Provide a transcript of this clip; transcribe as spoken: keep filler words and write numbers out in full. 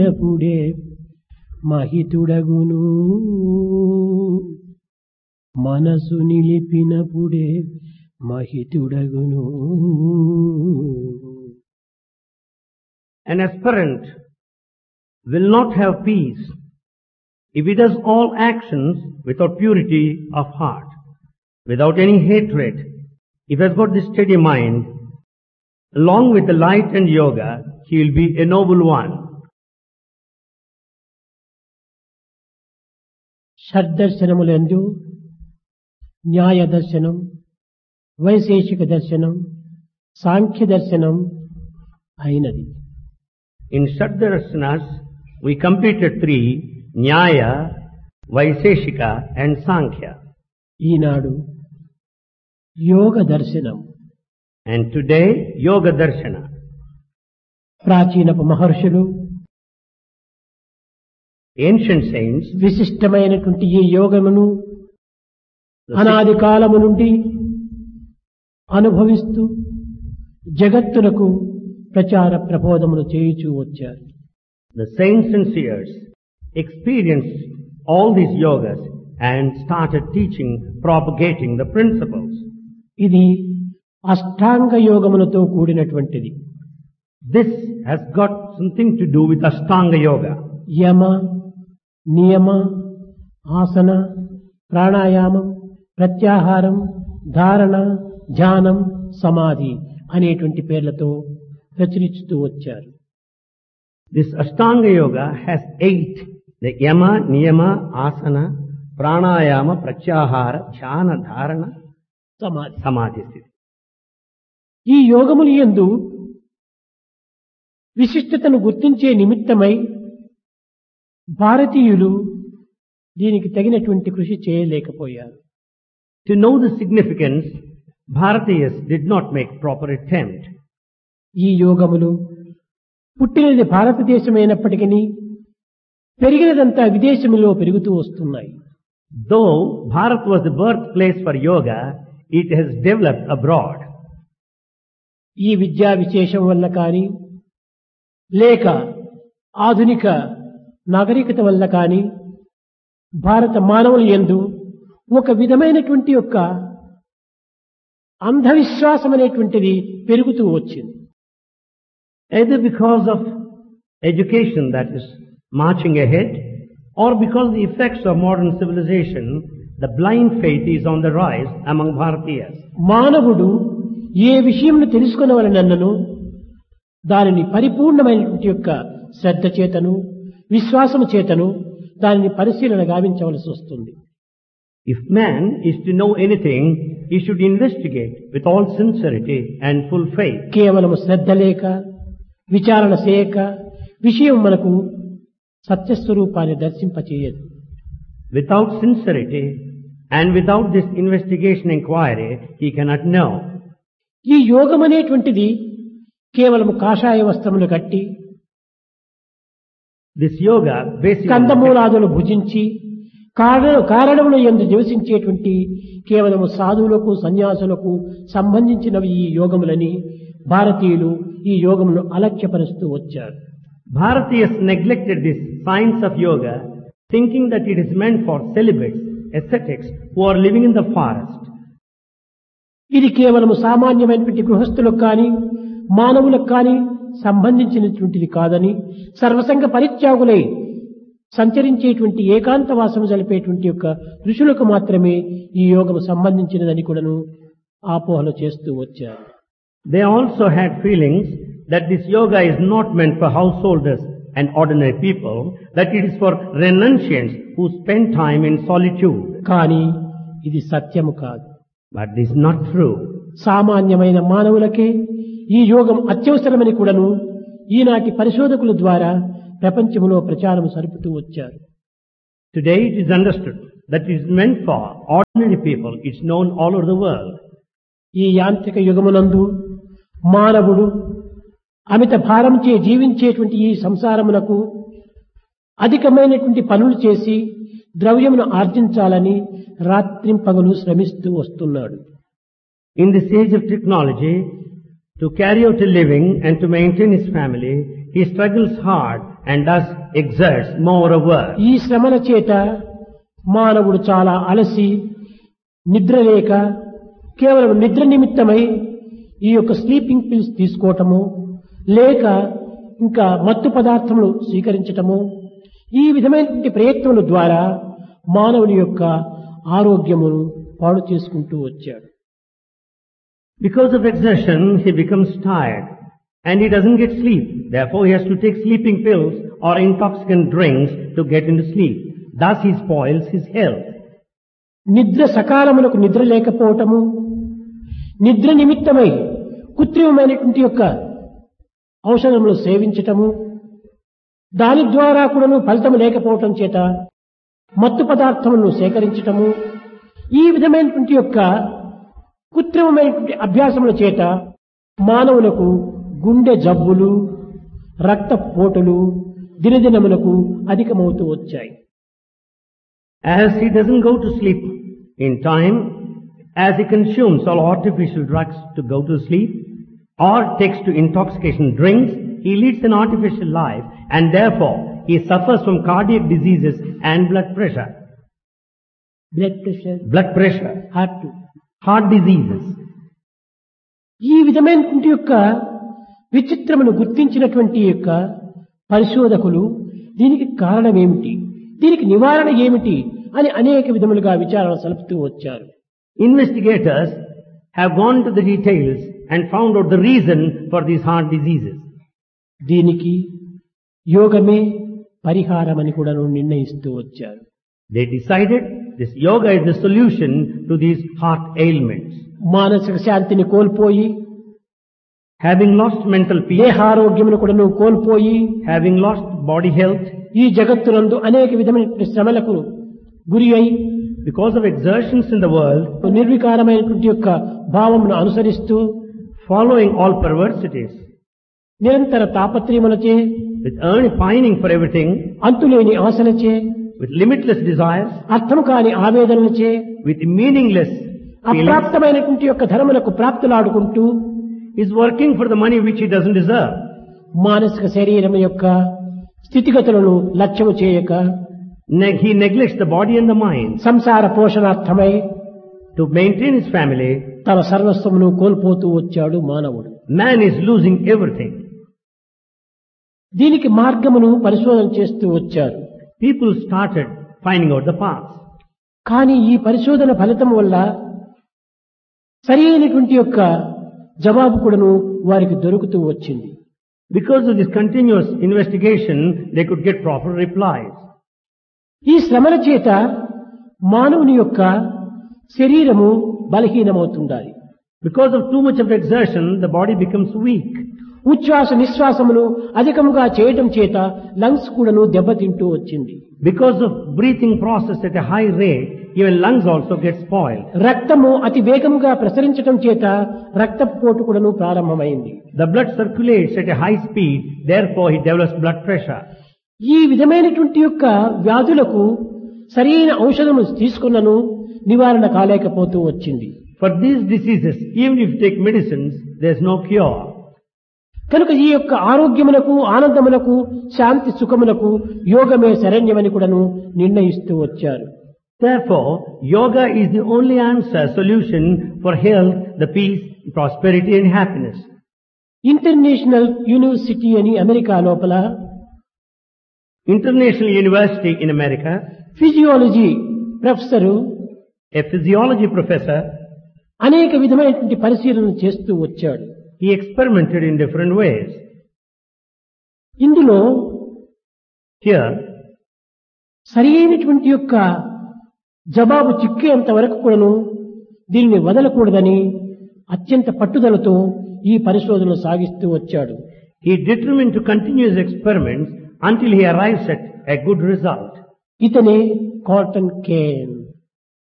పుడే మహితుడగును మనసు నిలిపినపుడే మహితుడగును. An aspirant will not have peace if he does all actions without purity of heart, without any hatred. If he has got this steady mind, along with the light and yoga, he will be a noble one. షడ్దర్శనములందు న్యాయ దర్శనం, వైశేషిక దర్శనం, సాంఖ్య దర్శనం అయినది. In Shaddarashanas, we completed three, Nyaya, Vaiseshika and Sankhya. ఈనాడు యోగ దర్శనం. And today, Yoga Darshana. ప్రాచీనపు మహర్షులు, Ancient saints, విశిష్టమైనటువంటి ఈ యోగమును అనాది కాలము నుండి అనుభవిస్తూ జగత్తులకు ప్రచార ప్రబోధములు చేయుచూ వచ్చారు. the saints and seers experienced all these yogas and started teaching, propagating the principles. ఇది అష్టాంగ యోగములతో కూడినటువంటిది. This has got something to do with Ashtanga Yoga. యమ, నియమ, ఆసన, ప్రాణాయామం, ప్రత్యాహారం, ధారణ, ధ్యానం, సమాధి అనేటువంటి పేర్లతో ప్రచురిస్తూ వచ్చారు. This Ashtanga Yoga has eight, the Yama, Niyama, Asana, Pranayama, Pratyahara, Dhyana, Dharana, సమాధి. Samadhi. ఈ యోగములు యందు విశిష్టతను గుర్తించే నిమిత్తమై భారతీయులు దీనికి తగినటువంటి కృషి చేయలేకపోయారు. To know the significance, Bharatiyas did not make proper attempt. ఈ యోగములు పుట్టినది భారతదేశమైనప్పటికీ పెరిగినదంతా విదేశములో పెరుగుతూ వస్తున్నాయి. Though Bharat was the birthplace for yoga, it has developed abroad. ఈ విద్యా విశేషం వల్ల కానీ లేక ఆధునిక నాగరికత వల్ల కానీ భారత మానవుల యందు ఒక విధమైనటువంటి యొక్క అంధవిశ్వాసం అనేటువంటిది పెరుగుతూ వచ్చింది. Either because of education that is marching ahead, or because of the effects of modern civilization, the blind faith is on the rise among Bharatiyas. మానవుడు ఏ విషయంను తెలుసుకొనవలనన్నను దానిని పరిపూర్ణమైనటువంటి యొక్క శ్రద్ధ చేతను విశ్వాసము చేతను దానిని పరిశీలన గావించవలసి వస్తుంది. If man is to know anything, he should investigate with all sincerity and full faith. కేవలము శ్రద్ధ లేక విచారణ చేయక విషయం మనకు సత్యస్వరూపాన్ని దర్శింపచేయదు. Without sincerity and without this investigation inquiry, he cannot know. ఈ యోగం అనేటువంటిది కేవలము కాషాయ వస్త్రములు కట్టి This yoga basically కందమూలాదులు భుజించి కారణ కారణముల యందు నివసించేటువంటి కేవలము సాధువులకు సన్యాసులకు సంబంధించినవి ఈ యోగములని భారతీయులు ఈ యోగమును అలక్ష్యపరుస్తూ వచ్చారు. Bharatiyas neglected this science of yoga, thinking that it is meant for celibates, ascetics who are living in the forest. ఇది కేవలము సామాన్యమైనటువంటి గృహస్థులకు కానీ మానవులకు కానీ సంబంధించినటువంటిది కాదని సర్వసంగ పరిత్యాగులై సంచరించేటువంటి ఏకాంతవాసము జరిపేటువంటి యొక్క ఋషులకు మాత్రమే ఈ యోగము సంబంధించినదని కూడాను ఆపోహలు చేస్తూ వచ్చారు. They also had feelings that this yoga is not meant for householders and ordinary people, that it is for renunciants who spend time in solitude. కానీ ఇది సత్యము కాదు. But this is not true. సామాన్యమైన మానవులకే ఈ యోగం అత్యవసరమని కూడాను ఈనాటి పరిశోధకుల ద్వారా ప్రపంచంలో ప్రచారం సరుపుతూ వచ్చారు. Today it is understood that it is meant for ordinary people. It's known all over the world. ఈ యాంత్రిక యుగమునందు మానవుడు అమిత భారంచే జీవించేటువంటి ఈ సంసారమునకు అధికమైనటువంటి పనులు చేసి ద్రవ్యమును ఆర్జించాలని రాత్రింపగలు శ్రమిస్తూ వస్తున్నాడు. In this age of technology, to carry out a living and to maintain his family, he struggles hard and thus exerts more work. ఈ శ్రమల చేత మానవుడు చాలా అలసి నిద్ర లేక కేవలం నిద్ర నిమిత్తమై ఈ యొక్క స్లీపింగ్ పిల్స్ తీసుకోవటము లేక ఇంకా మత్తు పదార్థములు స్వీకరించటము ఈ విధమైనటువంటి ప్రయత్నముల ద్వారా మానవుని యొక్క ఆరోగ్యమును పాడు చేసుకుంటూ వచ్చాడు. Because of exertion, he becomes tired and he doesn't get sleep. Therefore, he has to take sleeping pills or intoxicant drinks to get into sleep. Thus, he spoils his health. నిద్ర సకాలములకు నిద్ర లేకపోవటము, నిద్ర నిమిత్తమై కృత్రిమమైనటువంటి యొక్క ఔషధములు సేవించటము, దాని ద్వారా కూడాను ఫలితం లేకపోవటం చేత మత్తు పదార్థములను సేకరించటము, ఈ విధమైనటువంటి యొక్క కృత్రిమమైనటువంటి అభ్యాసముల చేత మానవులకు గుండె జబ్బులు, రక్తపోటులు దినదినములకు అధికమవుతూ వచ్చాయి. As he doesn't go to sleep in time, as he consumes all artificial drugs to go to sleep, or takes to intoxication drinks, he leads an artificial life and therefore he suffers from cardiac diseases and blood pressure. Blood pressure, Blood pressure, heart, heart diseases. ఈ విధమైనటువంటి యొక్క విచిత్రమును గుర్తించినటువంటి యొక్క పరిశోధకులు దీనికి కారణం ఏమిటి, దీనికి నివారణ ఏమిటి అని అనేక విధములుగా విచారణ సలుపుతూ వచ్చారు. Investigators have gone to the details and found out the reason for these heart diseases. దీనికి యోగమే పరిహారమని కూడా నిర్ణయిస్తూ వచ్చారు. They decided this yoga is the solution to these heart ailments. మానసిక శాంతిని కోల్పోయి, Having lost mental peace, దేహారోగ్యమును కూడా నువ్వు కోల్పోయి, having lost body health, ఈ జగత్తునందు అనేక విధమైన శ్రమలకు గురి అయి because of exertions in the world, నిర్వికారమైనటువంటి యొక్క భావమును అనుసరిస్తూ following all perversities, నిరంతర తాపత్రయములచే, with earning, pining for everything, అంతులేని ఆశలచే, with limitless desires, అర్థం కాని ఆవేదనలచే, with meaningless feelings, అప్రాప్తమైనటువంటి యొక్క ధర్మలకు ప్రాప్తులాడుకుంటూ is working for the money which he doesn't deserve. మానసిక శరీరం యొక్క స్థితిగతులను లక్ష్యము చేయక Ne- he neglects the body and the mind సంసార పోషణార్థమై to maintain his family. తన సర్వస్వమును కోల్పోతూ వచ్చాడు మానవుడు. Man is losing everything. దీనికి మార్గమును పరిశోధన చేస్తూ వచ్చారు. People started finding out the path. కానీ ఈ పరిశోధన ఫలితం వల్ల సరి అయినటువంటి యొక్క జవాబు కూడాను వారికి దొరుకుతూ వచ్చింది. Because of this continuous investigation, they could get proper replies. ఈ శ్రమల చేత మానవుని యొక్క శరీరము బలహీనమవుతుండాలి. Because of too much of exertion, the body becomes weak. ఉచ్ఛ్వాస నిశ్వాసములు అధికముగా చేయటం చేత లంగ్స్ కూడాను దెబ్బతింటూ వచ్చింది. Because of breathing process at a high rate, even lungs also get spoiled. రక్తము అతి వేగముగా ప్రసరించటం చేత రక్తపోటు కూడాను ప్రారంభమైంది. The blood circulates at a high speed, therefore he develops blood pressure. ఈ విధమైనటువంటి యొక్క వ్యాధులకు సరైన ఔషధము తీసుకున్నను నివారణ కాలేకపోతూ వచ్చింది. For these diseases, even if you take medicines, there is no cure. కనుక ఈ యొక్క ఆరోగ్యములకు, ఆనందములకు, శాంతి సుఖములకు యోగమే శరణ్యమని కూడాను నిర్ణయిస్తూ వచ్చారు. Therefore, yoga is the only answer, solution for health, the peace, prosperity and happiness. International university అని అమెరికా లోపల International University in America, physiology professor a physiology professor, అనేక విధమైనటువంటి పరిశీలన చేస్తూ వచ్చాడు. he experimented in different ways. ఇందులో Here, సరి అయినటువంటి యొక్క జవాబు చిక్కేంత వరకు కూడాను దీనిని వదలకూడదని అత్యంత పట్టుదలతో ఈ పరిశోధనలు సాగిస్తూ వచ్చాడు. he determined to continue his experiments until he arrives at a good result. ఇతనే కాటన్ కేన్.